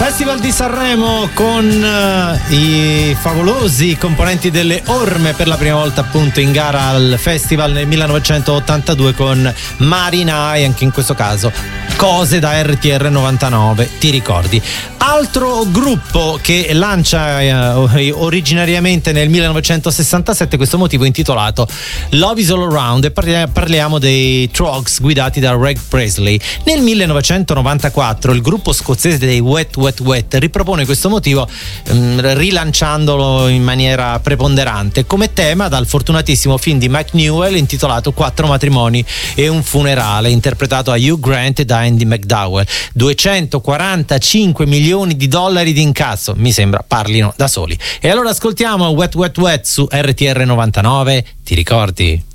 Festival di Sanremo con i favolosi componenti delle Orme, per la prima volta appunto in gara al festival nel 1982 con Marinai, anche in questo caso Cose da RTR 99, ti ricordi? Altro gruppo che lancia originariamente nel 1967 questo motivo intitolato Love is All Around, e parliamo dei Trogs guidati da Greg Presley. Nel 1994 il gruppo scozzese dei Wet Wet Wet ripropone questo motivo rilanciandolo in maniera preponderante come tema dal fortunatissimo film di Mike Newell intitolato Quattro matrimoni e un funerale, interpretato a Hugh Grant e da Andy McDowell. 245 milioni di dollari di incasso, mi sembra parlino da soli. E allora ascoltiamo Wet Wet Wet su RTR 99, ti ricordi?